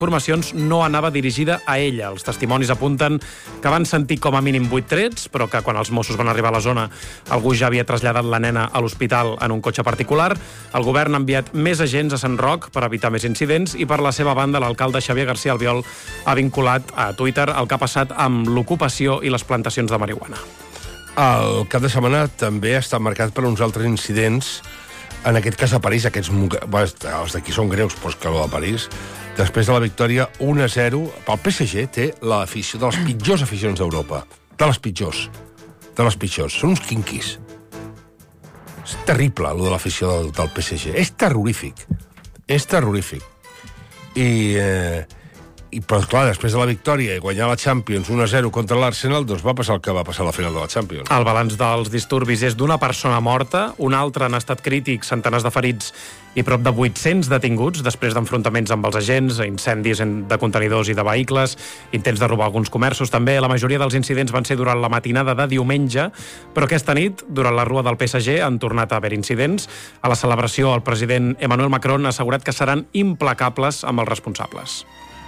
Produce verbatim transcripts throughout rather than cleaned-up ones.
informacions no anava dirigida a ella. Els testimonis apunten que van sentir com a mínim vuit trets, però que quan els Mossos van arribar a la zona algú ja havia traslladat la nena a l'hospital en un cotxe particular. El govern ha enviat més agents a Sant Roc per evitar més incidents i, per la seva banda, l'alcalde Xavier García Albiol ha vinculat a Twitter el que ha passat amb l'ocupació i les plantacions de marihuana. El cap de setmana també està marcat per uns altres incidents, en aquest cas a París, aquests, els d'aquí són greus, però és que el de París, després de la victòria un a zero, el P S G té l'afició de les pitjors aficions d'Europa. De les pitjors. De les pitjors. Són uns quinquis. És terrible, allò de l'afició del, del P S G. És terrorífic. És terrorífic. I... Eh, I, però, clar, després de la victòria i guanyar la Champions un a zero contra l'Arsenal, doncs va passar el que va passar a la final de la Champions. El balanç dels disturbis és d'una persona morta, un altre en estat crític, centenars de ferits i prop de vuit-cents detinguts després d'enfrontaments amb els agents, incendis de contenidors i de vehicles, intents de robar alguns comerços també. La majoria dels incidents van ser durant la matinada de diumenge, però aquesta nit, durant la rua del P S G, han tornat a haver incidents. A la celebració, el president Emmanuel Macron ha assegurat que seran implacables amb els responsables.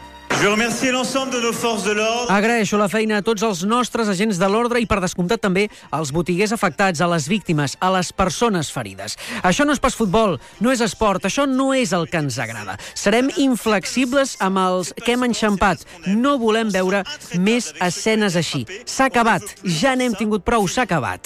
Agraeixo la feina a tots els nostres agents de l'ordre i, per descomptat, també als botiguers afectats, a les víctimes, a les persones ferides. Això no és pas futbol, no és esport, això no és el que ens agrada. Serem inflexibles amb els que hem enxampat. No volem veure més escenes així. S'ha acabat, ja n'hem tingut prou, s'ha acabat.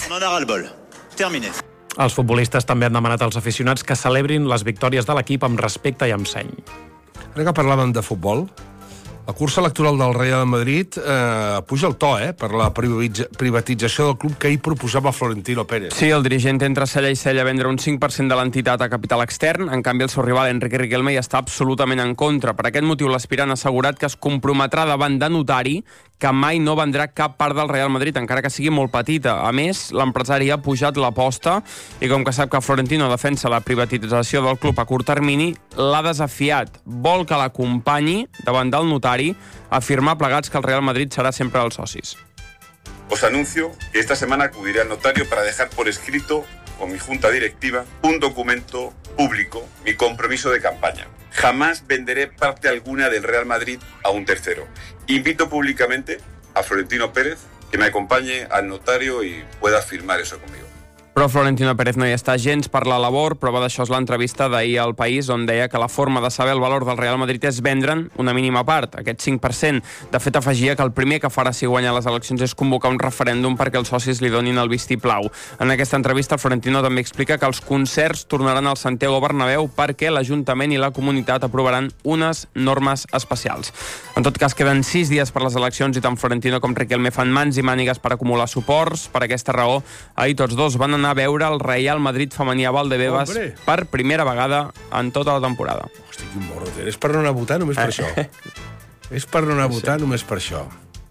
Els futbolistes també han demanat als aficionats que celebrin les victòries de l'equip amb respecte i amb seny. Ara que parlàvem de futbol, la cursa electoral del Real Madrid eh, puja el to, eh, per la privatització del club que ahir proposava Florentino Pérez. Sí, el dirigent entra cella i cella a vendre un cinc per cent de l'entitat a capital extern. En canvi, el seu rival, Enrique Riquelme, hi està absolutament en contra. Per aquest motiu, l'aspirant ha assegurat que es comprometrà davant de notari que mai no vendrà cap part del Real Madrid, encara que sigui molt petita. A més, l'empresari ha pujat l'aposta i, com que sap que Florentino defensa la privatització del club a curt termini, l'ha desafiat. Vol que l'acompanyi davant del notari a afirmar plegats que el Real Madrid serà sempre els socis. Os anuncio que esta semana acudiré al notario para dejar por escrito con mi junta directiva un documento público, mi compromiso de campaña. Jamás venderé parte alguna del Real Madrid a un tercero. Invito públicamente a Florentino Pérez que me acompañe al notario y pueda firmar eso conmigo. Però Florentino Pérez no hi està gens per la labor. Prova d'això és l'entrevista d'ahir al País, on deia que la forma de saber el valor del Real Madrid és vendre'n una mínima part, aquest cinc per cent. De fet, afegia que el primer que farà si guanya les eleccions és convocar un referèndum perquè els socis li donin el vistiplau. En aquesta entrevista, Florentino també explica que els concerts tornaran al Santiago Bernabéu perquè l'Ajuntament i la comunitat aprovaran unes normes especials. En tot cas, queden sis dies per les eleccions i tant Florentino com Riquelme fan mans i mànigues per acumular suports. Per aquesta raó, ahir tots dos van anar a veure el Real Madrid femení a Valdebebas Hombre. per primera vegada en tota la temporada. Hosti, quin morro té. És per no anar a votar només per això. És per no anar a votar sí. només per això.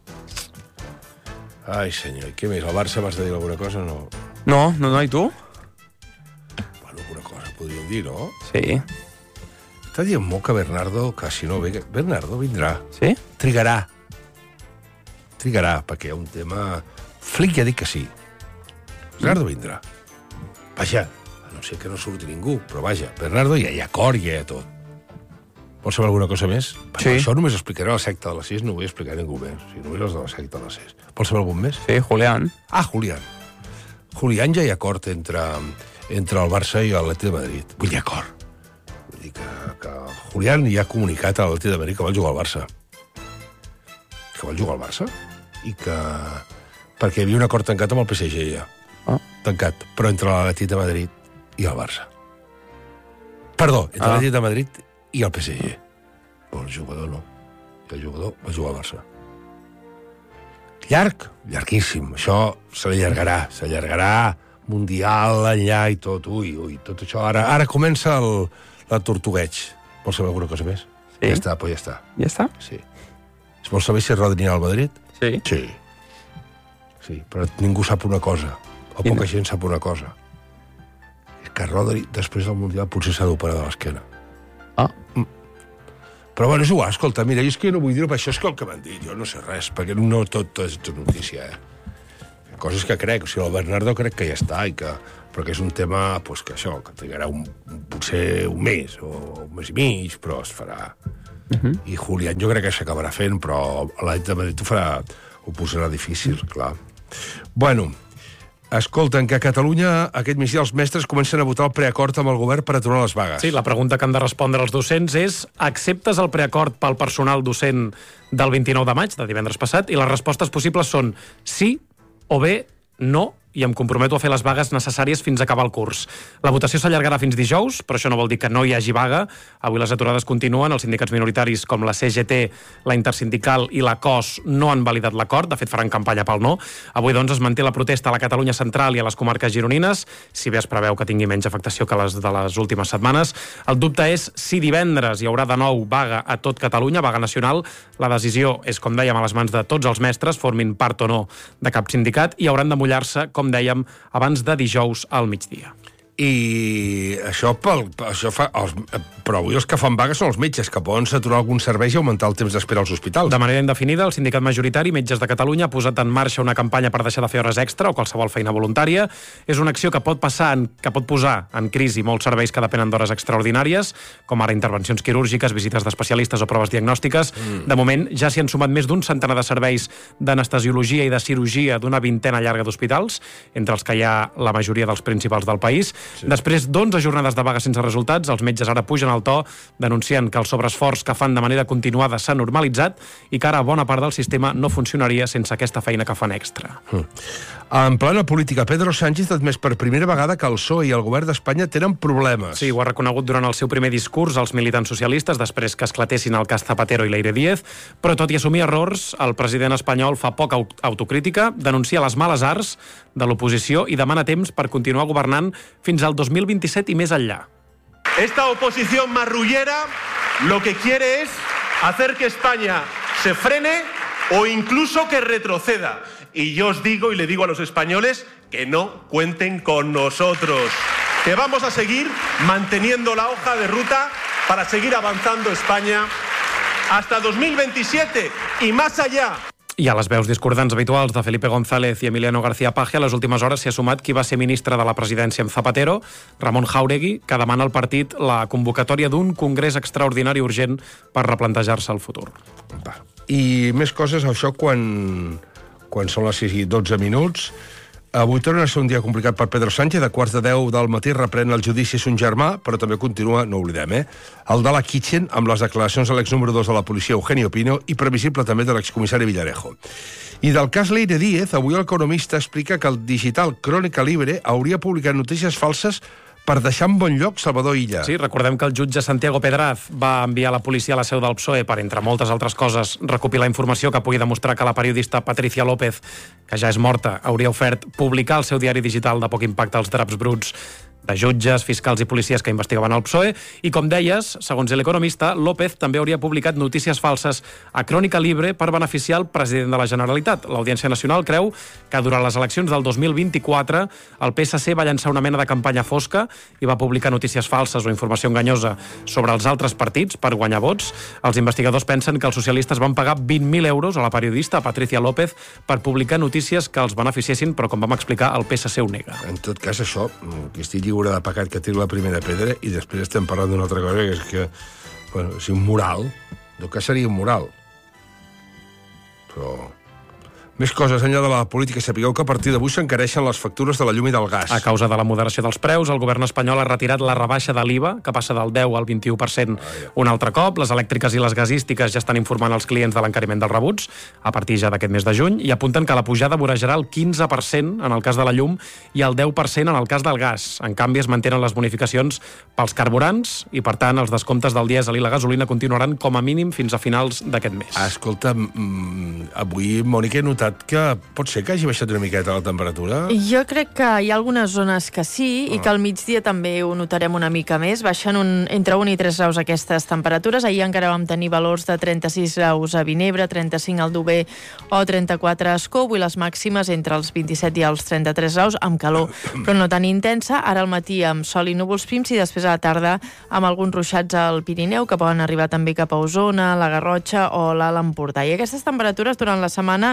Ai, senyor, i què més? El Barça m'has de dir alguna cosa o no? No, no, no, i tu? Bueno, alguna cosa podríem dir, no? Sí. Està dient molt que Bernardo, que si no ve... Bernardo vindrà. Sí? Trigarà. Trigarà, perquè hi ha un tema... Flick ja ha dit que sí. Bernardo vindrà. Vaja, a no ser que no surti ningú, però vaja, Bernardo ja hi ha acord, ja hi ha tot. Vols saber alguna cosa més? Sí. Això només explicaré a la secta de les sis, no vull explicar a ningú més. Si només els de la secta de les sis. Vols saber algun més? Sí, Julián. Ah, Julián. Julián ja hi ha acord entre, entre el Barça i l'Atlètic de Madrid. Vull dir acord. Vull dir que, que Julián ja ha comunicat a l'Atlètic de Madrid que vol jugar al Barça. Que vol jugar al Barça? I que... Perquè hi havia un acord tancat amb el P S G ja. Ah. Tancat, però entre l'Atlètic de Madrid i el Barça. Perdó, entre ah. l'Atlètic de Madrid i el P S G. Però el jugador no. I el jugador va jugar al Barça. Llarg, llarguíssim. Això s'allargarà, s'allargarà mundial enllà i tot. Ui, ui, tot això. Ara, ara comença el, la tortugueig. Vols saber alguna cosa més? Sí. Ja està, però ja està. Ja està? Sí. Vols saber si Rodri anirà al Madrid? Sí. Sí. Sí, però ningú sap una cosa, o poca gent sap una cosa. És que Rodri, després del Mundial, potser s'ha d'operar de l'esquena. Ah. Mm. Però bueno, és igual, escolta, mira, jo és que no vull dir-ho, però això és que el que m'han dit, jo no sé res, perquè no tot és notícia, eh? Coses que crec, o sigui, el Bernardo crec que ja està, i que, però que és un tema, pues, que això, que trigarà un, potser un mes, o un mes i mig, però es farà... Uh-huh. I Julián jo crec que s'acabarà fent, però l'Atlètic de Madrid ho farà, ho posarà difícil, clar. Bueno, escolten, que a Catalunya aquest migdia els mestres comencen a votar el preacord amb el govern per aturar les vagues. Sí, la pregunta que han de respondre els docents és: acceptes el preacord pel personal docent del vint-i-nou de maig, de divendres passat? I les respostes possibles són sí o bé no, i em comprometo a fer les vagues necessàries fins a acabar el curs. La votació s'allargarà fins dijous, però això no vol dir que no hi hagi vaga. Avui les aturades continuen, els sindicats minoritaris com la C G T, la Intersindical i la C O S no han validat l'acord, de fet faran campanya pel no. Avui, doncs, es manté la protesta a la Catalunya central i a les comarques gironines, si bé es preveu que tingui menys afectació que les de les últimes setmanes. El dubte és si divendres hi haurà de nou vaga a tot Catalunya, vaga nacional. La decisió és, com dèiem, a les mans de tots els mestres, formin part o no de cap sindicat, i hauran de mullar-se, com dèiem, abans de dijous al migdia. I això, pel, això fa... Els, però avui els que fan vaga són els metges, que poden saturar algun servei i augmentar el temps d'espera als hospitals. De manera indefinida, el sindicat majoritari Metges de Catalunya ha posat en marxa una campanya per deixar de fer hores extra o qualsevol feina voluntària. És una acció que pot passar en, que pot posar en crisi molts serveis que depenen d'hores extraordinàries, com ara intervencions quirúrgiques, visites d'especialistes o proves diagnòstiques. Mm. De moment, ja s'hi han sumat més d'un centenar de serveis d'anestesiologia i de cirurgia d'una vintena llarga d'hospitals, entre els que hi ha la majoria dels principals del país. Sí. Després d'onze jornades de vaga sense resultats, els metges ara pugen al to, denunciant que el sobreesforç que fan de manera continuada s'ha normalitzat i que ara bona part del sistema no funcionaria sense aquesta feina que fan extra. Mm. En plana política, Pedro Sánchez ha admès per primera vegada que el P S O E i el govern d'Espanya tenen problemes. Sí, ho ha reconegut durant el seu primer discurs als militants socialistes després que esclatessin el cas Zapatero i Leire Díez, però tot i assumir errors, el president espanyol fa poca autocrítica, denuncia les males arts de l'oposició i demana temps per continuar governant fins al dos mil vint-i-set i més enllà. Esta oposición marrullera lo que quiere es hacer que España se frene o incluso que retroceda. Y yo os digo y le digo a los españoles que no cuenten con nosotros, que vamos a seguir manteniendo la hoja de ruta para seguir avanzando España hasta dos mil veintisiete y más allá. I a les veus discordants habituals de Felipe González i Emiliano García Paje, a les últimes hores s'hi ha sumat qui va ser ministre de la presidència amb Zapatero, Ramon Jáuregui, que demana al partit la convocatòria d'un congrés extraordinari urgent per replantejar-se el futur. Va. I més coses, això quan, quan són les sis i dotze minuts. Avui torna a ser un dia complicat per Pedro Sánchez. A quarts de deu del matí reprèn el judici a son germà, però també continua, no oblidem, eh, el de la Kitchen, amb les declaracions de l'ex número dos de la policia, Eugenio Pino, i previsible també de l'excomissari Villarejo. I del cas Leire Díez, avui el Economista explica que el digital Crónica Libre hauria publicat notícies falses per deixar en bon lloc Salvador Illa. Sí, recordem que el jutge Santiago Pedraz va enviar la policia a la seu del P S O E per, entre moltes altres coses, recopilar informació que pugui demostrar que la periodista Patricia López, que ja és morta, hauria ofert publicar al seu diari digital de poc impacte els draps bruts de jutges, fiscals i policies que investigaven el P S O E. I, com deies, segons l'Economista, López també hauria publicat notícies falses a Crónica Libre per beneficiar el president de la Generalitat. L'Audiència Nacional creu que durant les eleccions del dos mil vint-i-quatre el P S C va llançar una mena de campanya fosca i va publicar notícies falses o informació enganyosa sobre els altres partits per guanyar vots. Els investigadors pensen que els socialistes van pagar vint mil euros a la periodista Patricia López per publicar notícies que els beneficiessin, però, com vam explicar, el P S C ho nega. En tot cas, això, que estigui lliure de pecat que tiri la primera pedra, i després estem parlant d'una altra cosa, que és que, bueno, si un moral, el que seria un moral. Però... Més coses enllà de la política. Sapigueu que a partir d'avui s'encareixen les factures de la llum i del gas. A causa de la moderació dels preus, el govern espanyol ha retirat la rebaixa de l'I V A, que passa del deu al vint-i-u per cent un altre cop. Les elèctriques i les gasístiques ja estan informant els clients de l'encariment dels rebuts a partir ja d'aquest mes de juny, i apunten que la pujada vorejarà el quinze per cent en el cas de la llum i el deu per cent en el cas del gas. En canvi, es mantenen les bonificacions pels carburants i, per tant, els descomptes del dièsel i la gasolina continuaran com a mínim fins a finals d'aquest mes. Escolta, avui, Mònica, he notat que pot ser que hagi baixat una miqueta la temperatura? Jo crec que hi ha algunes zones que sí, i que al migdia també ho notarem una mica més. Baixen un, entre un i tres graus aquestes temperatures. Ahir encara vam tenir valors de trenta-sis graus a Vinebre, trenta-cinc al Dover o trenta-quatre a Ascó. Avui les màximes entre els vint-i-set i els trenta-tres graus, amb calor, però no tan intensa. Ara al matí amb sol i núvols prims, i després a la tarda amb alguns ruixats al Pirineu, que poden arribar també cap a Osona, la Garrotxa o l'Alt Empordà. I aquestes temperatures durant la setmana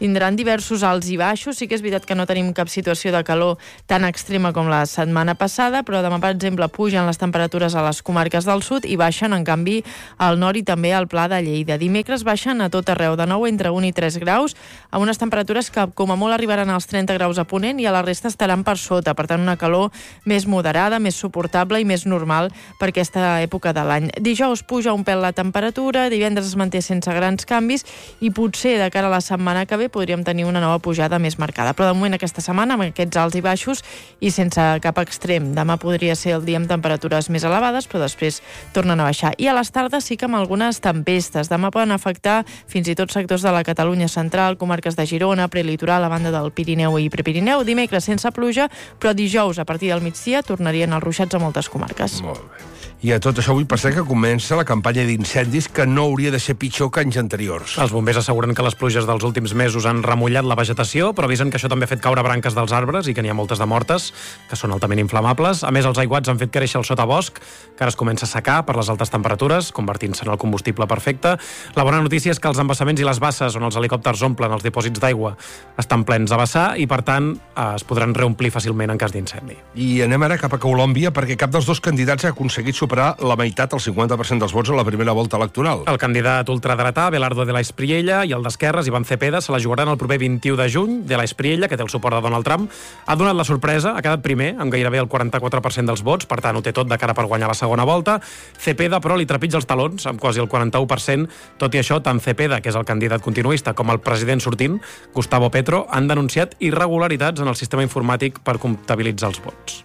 tindran diversos alts i baixos. Sí que és veritat que no tenim cap situació de calor tan extrema com la setmana passada, però demà, per exemple, pugen les temperatures a les comarques del sud i baixen, en canvi, al nord i també al Pla de Lleida. Dimecres baixen a tot arreu, de nou entre un i tres graus, amb unes temperatures que com a molt arribaran als trenta graus a Ponent i a la resta estaran per sota. Per tant, una calor més moderada, més suportable i més normal per aquesta època de l'any. Dijous puja un pèl la temperatura, divendres es manté sense grans canvis i potser de cara a la setmana que ve podríem tenir una nova pujada més marcada. Però de moment aquesta setmana amb aquests alts i baixos i sense cap extrem. Demà podria ser el dia amb temperatures més elevades, però després tornen a baixar. I a les tardes sí que amb algunes tempestes. Demà poden afectar fins i tot sectors de la Catalunya central, comarques de Girona, prelitoral, a banda del Pirineu i Prepirineu. Dimecres sense pluja, però dijous a partir del migdia tornarien els ruixats a moltes comarques. Molt bé. I a tot això vull pensar que comença la campanya d'incendis, que no hauria de ser pitjor que anys anteriors. Els bombers asseguren que les pluges dels últims mesos han remullat la vegetació, però avisen que això també ha fet caure branques dels arbres i que n'hi ha moltes de mortes, que són altament inflamables. A més, els aiguats han fet créixer el sotabosc, que ara es comença a secar per les altes temperatures, convertint-se en el combustible perfecte. La bona notícia és que els embassaments i les basses on els helicòpters omplen els dipòsits d'aigua estan plens a vessar i, per tant, es podran reomplir fàcilment en cas d'incendi. I anem ara cap a Colòmbia, perquè cap dels dos candidats ha aconseguit superar la meitat, el cinquanta per cent dels vots a la primera volta electoral. El candidat ultradretà, Belardo de la Espriella, i el d'esquerres, Iván Cepeda, se la jugaran el proper vint-i-u de juny. De la Espriella, que té el suport de Donald Trump, ha donat la sorpresa, ha quedat primer, amb gairebé el quaranta-quatre per cent dels vots, per tant ho té tot de cara per guanyar la segona volta. Cepeda, però, li trepitja els talons, amb quasi el quaranta-u per cent. Tot i això, tant Cepeda, que és el candidat continuista, com el president sortint, Gustavo Petro, han denunciat irregularitats en el sistema informàtic per comptabilitzar els vots.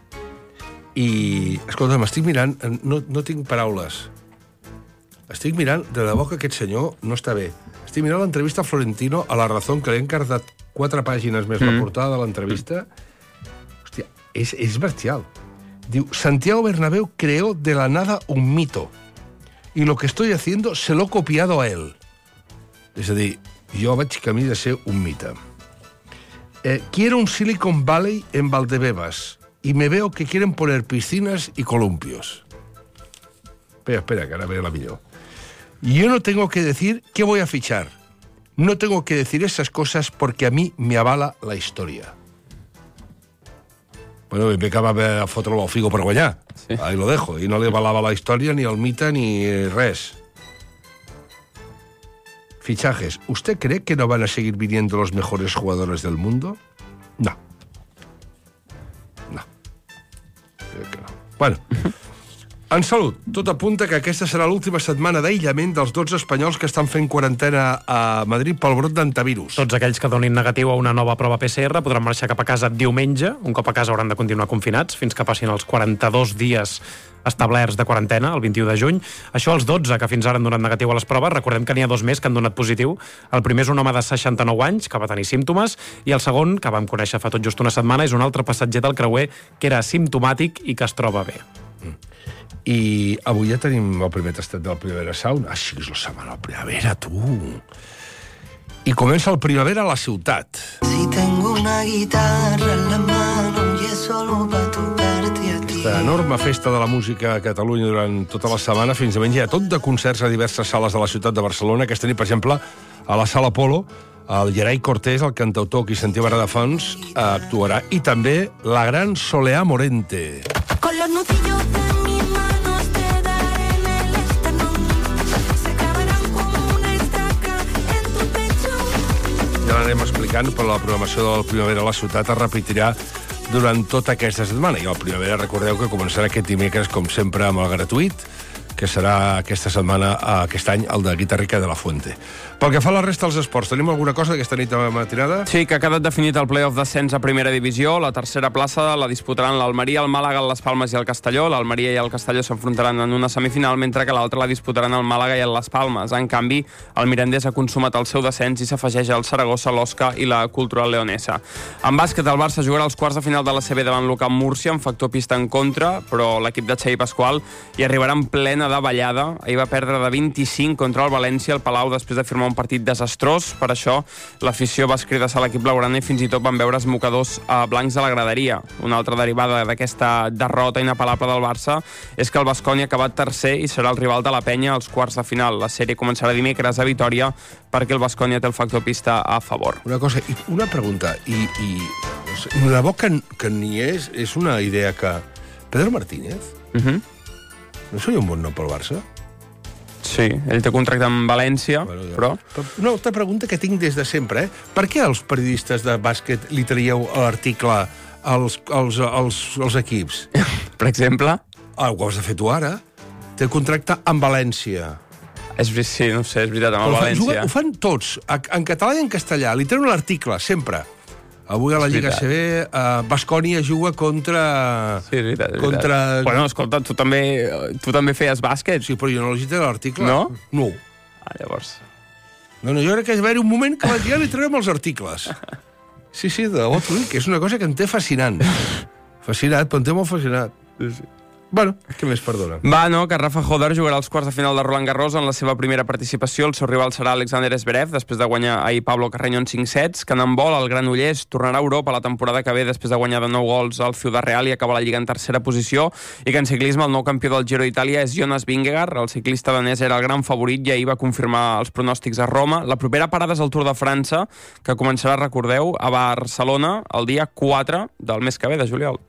I, escolta, m'estic mirant, no, no tinc paraules. Estic mirant, de debò que aquest senyor no està bé. Estic mirant l'entrevista a Florentino a La Razón, que li ha encardat quatre pàgines més mm. la portada de l'entrevista. Hòstia, és, és bestial. Diu, Santiago Bernabéu creó de la nada un mito y lo que estoy haciendo se lo he copiado a él. És a dir, jo vaig camí de ser un mite. Eh, quiero un Silicon Valley en Valdebebas y me veo que quieren poner piscinas y columpios. Espera, espera, que ahora veo la millor. Y yo no tengo que decir qué voy a fichar. No tengo que decir esas cosas porque a mí me avala la historia. Bueno, me acaba de fotre-lo al figo per guanyar. Sí. Ahí lo dejo. I no li avalava la història, ni el mite, ni res. Fichajes. ¿Usted cree que no van a seguir viniendo los mejores jugadores del mundo? No. No. Crec que no. Bueno, en salut, tot apunta que aquesta serà l'última setmana d'aïllament dels dotze espanyols que estan fent quarantena a Madrid pel brot d'antivirus. Tots aquells que donin negatiu a una nova prova P C R podran marxar cap a casa diumenge. Un cop a casa hauran de continuar confinats fins que passin els quaranta-dos dies establerts de quarantena, el vint-i-u de juny. Això els dotze que fins ara han donat negatiu a les proves. Recordem que n'hi ha dos més que han donat positiu. El primer és un home de seixanta-nou anys que va tenir símptomes i el segon, que vam conèixer fa tot just una setmana, és un altre passatger del creuer que era asimptomàtic i que es troba bé. Mm. I avui ja tenim el primer tastet del Primavera Sound. Ah, sí, és la setmana del Primavera, tu! I comença el Primavera a la ciutat. Si tengo una guitarra en la mano y es solo para tocarte a ti. Aquesta enorme festa de la música a Catalunya durant tota la setmana, fins a menys hi ha tot de concerts a diverses sales de la ciutat de Barcelona. Aquesta nit, per exemple, a la Sala Polo, el Gerai Cortés, el cantautor qui sentiu ara de fons, actuarà. I també la gran Soleá Morente. Con los nudillos de mis manos te daré en el esternón. Se clavarán como una estaca en tu pecho. Ja l'anem explicant, però la programació del Primavera a la ciutat es repetirà durant tota aquesta setmana. I el Primavera, recordeu que començarà aquest dimecres, com sempre, amb el gratuït, que serà aquesta setmana, aquest any, el de Guitarrica de la Fuente. Pel que fa a la resta dels esports, tenim alguna cosa d'aquesta nit de matinada? Sí, que ha quedat definit el play-off d'ascens a primera divisió. La tercera plaça la disputaran l'Almeria, el Màlaga, el Las Palmes i el Castelló. L'Almeria i el Castelló s'enfrontaran en una semifinal, mentre que l'altra la disputaran el Màlaga i el Las Palmes. En canvi, el Mirandés ha consumat el seu descens i s'afegeix al Saragossa, l'Osca i la Cultural Leonesa. En bàsquet, el Barça jugarà els quarts de final de la C B davant l'U C A M Múrcia, amb factor pista en contra, però l'equip de Xavi Pasqual hi arribarà en plena mena de ballada. Ahir va perdre de vint-i-cinc contra el València al Palau després de firmar un partit desastrós. Per això l'afició va escridassar l'equip blaugrana i fins i tot van veure mocadors eh, blancs a la graderia. Una altra derivada d'aquesta derrota inapel·lable del Barça és que el Baskonia ha acabat tercer i serà el rival de la Penya als quarts de final. La sèrie començarà dimecres a Vitòria perquè el Baskonia té el factor pista a favor. Una cosa, una pregunta, i, i de bo que, que n'hi és, és una idea que Pedro Martínez Uh-huh. no seria un bon nom pel Barça? Sí, ell té contracte amb València, bueno, però... Una altra pregunta que tinc des de sempre, eh? Per què els periodistes de bàsquet li traieu l'article als, als, als, als equips? Per exemple? Ah, ho has de fer tu ara. Té contracte amb València. És, sí, no sé, és veritat, amb el València. Juga, ho fan tots, en català i en castellà. Li treuen l'article, sempre. Avui a la Lliga A C B, uh, Baskonia juga contra... Sí, és veritat, és contra... veritat. Bueno, escolta, tu també, tu també feies bàsquet. Sí, però jo no l'he l'article. No? No. Ah, llavors... No, no, jo crec que va haver un moment que vaig dir, li traiem els articles. Sí, sí, de debò t'ho dic, que és una cosa que em té fascinant. Fascinat, però em té molt fascinat. Sí, sí. Bueno, què més, perdona? Va, no, que Rafa Hodar jugarà als quarts de final de Roland Garros en la seva primera participació. El seu rival serà Alexander Zverev, després de guanyar ahir Pablo Carreño en cinc sets. Que en vol, el Granollers tornarà a Europa la temporada que ve després de guanyar de nou gols al Ciudad Real i acabar la Lliga en tercera posició. I que en ciclisme el nou campió del Giro d'Itàlia és Jonas Vingegaard. El ciclista danès era el gran favorit i ahir va confirmar els pronòstics a Roma. La propera parada és el Tour de França, que començarà, recordeu, a Barcelona el dia quatre del mes que ve, de juliol.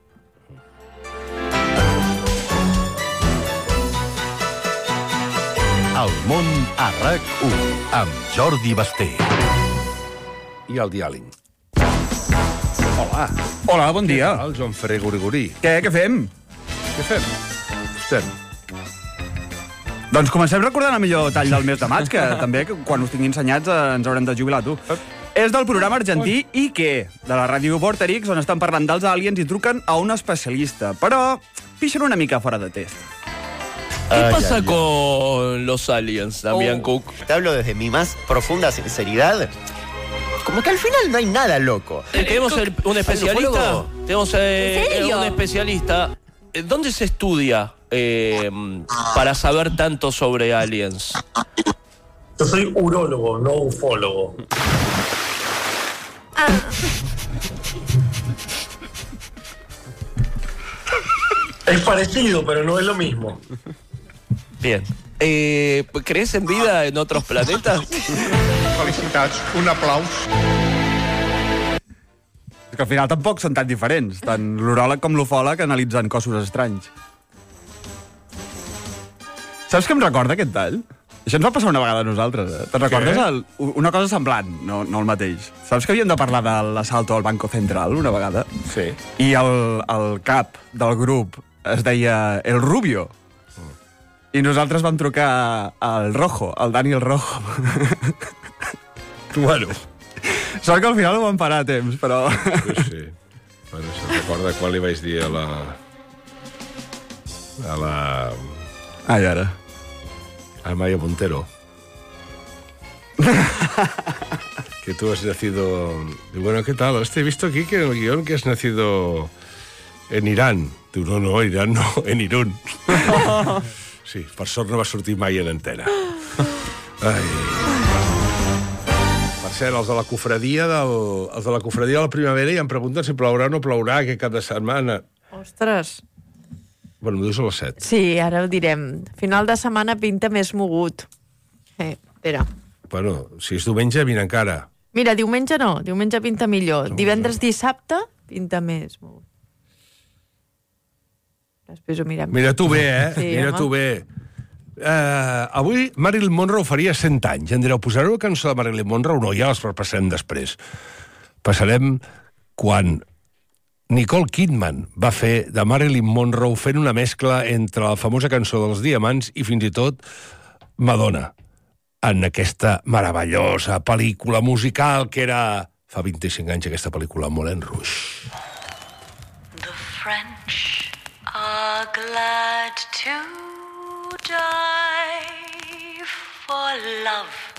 El món a RAC u, amb Jordi Basté. I el diàling. Hola. Hola, bon dia. El Joan Ferrer Gurigurí. Què, què fem? Què fem? Estem. Doncs comencem recordant el millor tall del mes de maig, que també, quan us tingui ensenyats, ens haurem de jubilar, tu. És del programa argentí I què, de la ràdio Vorterix, on estan parlant dels aliens i truquen a un especialista. Però pixen una mica fora de test. ¿Qué ay, pasa ay, con ay. los aliens, Damián oh, Cook? Te hablo desde mi más profunda sinceridad. Como que al final no hay nada loco. Eh, tenemos el, un especialista. Tenemos eh, un especialista. ¿Dónde se estudia eh, para saber tanto sobre aliens? Yo soy urólogo, no ufólogo. Ah. Es parecido, pero no es lo mismo. Bien. Eh, ¿Crees en vida en otros planetas? Felicitats, un aplaus. És que al final tampoc són tan diferents, tant l'uròleg com l'ufòleg analitzant cossos estranys. Saps què em recorda aquest tall? Això ens va passar una vegada a nosaltres, eh? Te'n recordes el, una cosa semblant, no, no el mateix? Saps que havíem de parlar de l'assalto al Banco Central una vegada? Sí. I el, el cap del grup es deia El Rubio. I nosaltres vam trucar al Rojo, al Daniel Rojo. Bueno. Sort que al final ho vam parar a temps, però... Sí, sí. Bueno, se'n recorda quan li vaig dir a la... a la... Ai, ara. A Maya Montero. Que tú has nacido... Y bueno, ¿qué tal? He visto aquí que en el guión que has nacido en Irán. Diu, no, no, Irán no, en Irún. Sí, per sort no va sortir mai en antena. Ai. Per cert, els de la cofradia del, els de la cofradia de la primavera ja em pregunten si plourà o no plourà aquest cap de setmana. Ostres. Bueno, m'ho dius a les set. Sí, ara ho direm. Final de setmana pinta més mogut. Eh, espera. Bueno, si és diumenge, vine encara. Mira, diumenge no, diumenge pinta millor. Divendres, dissabte, pinta més mogut. Després ho mirem. Mira tu bé, eh? Sí, Mira home. tu bé. Uh, avui Marilyn Monroe faria cent anys. Em direu, posareu una cançó de Marilyn Monroe? No, ja les passarem després. Passarem quan Nicole Kidman va fer de Marilyn Monroe fent una mescla entre la famosa cançó dels Diamants i fins i tot Madonna en aquesta meravellosa pel·lícula musical que era fa vint-i-cinc anys aquesta pel·lícula Moulin Rouge. The French are glad to die for love.